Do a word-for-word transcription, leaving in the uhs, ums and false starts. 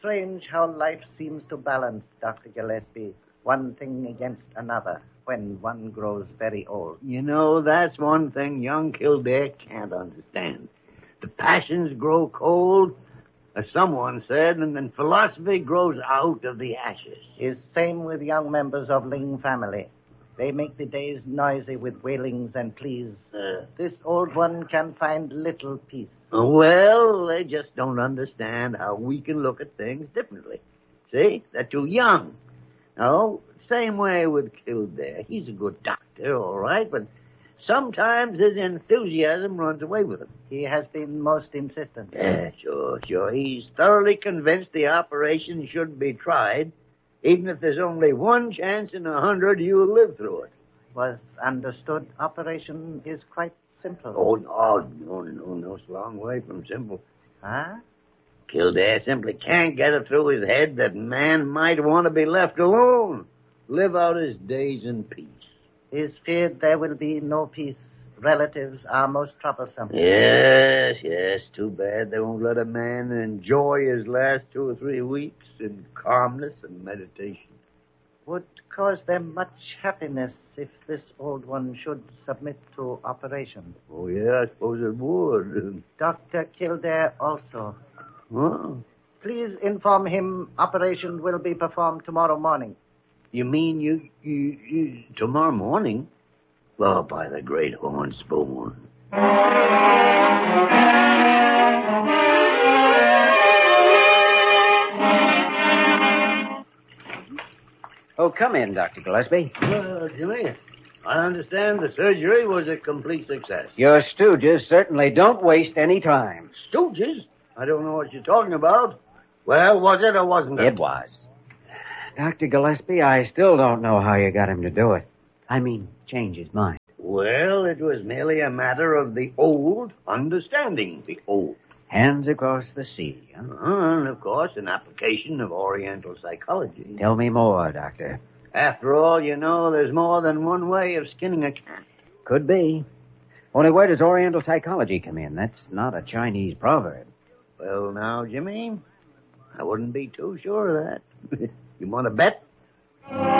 strange how life seems to balance, Doctor Gillespie, one thing against another when one grows very old. You know, that's one thing young Kildare can't understand. The passions grow cold, as someone said, and then philosophy grows out of the ashes. Is same with young members of Ling family. They make the days noisy with wailings and pleas. Uh, this old one can find little peace. Well, they just don't understand how we can look at things differently. See? They're too young. No, same way with Kildare. He's a good doctor, all right, but sometimes his enthusiasm runs away with him. He has been most insistent. Yeah, sure, sure. He's thoroughly convinced the operation should be tried, even if there's only one chance in a hundred you'll live through it. Was understood operation is quite simple. Oh, no, no, no, no. It's a long way from simple. Huh? Kildare simply can't get it through his head that man might want to be left alone, live out his days in peace. Is feared there will be no peace. Relatives are most troublesome. Yes, yes, too bad they won't let a man enjoy his last two or three weeks in calmness and meditation. Would cause them much happiness if this old one should submit to operation. Oh, yeah, I suppose it would. Doctor Kildare also. Oh. Please inform him operation will be performed tomorrow morning. You mean you, you, you tomorrow morning? Oh, by the great horn spoon. Oh, come in, Doctor Gillespie. Well, Jimmy, I understand the surgery was a complete success. Your stooges certainly don't waste any time. Stooges? I don't know what you're talking about. Well, was it or wasn't it? It was. Doctor Gillespie, I still don't know how you got him to do it. I mean, change his mind. Well, it was merely a matter of the old understanding the old. Hands across the sea, huh? Uh, and, of course, an application of Oriental psychology. Tell me more, Doctor. After all, you know, there's more than one way of skinning a cat. Could be. Only where does Oriental psychology come in? That's not a Chinese proverb. Well, now, Jimmy, I wouldn't be too sure of that. You want to bet?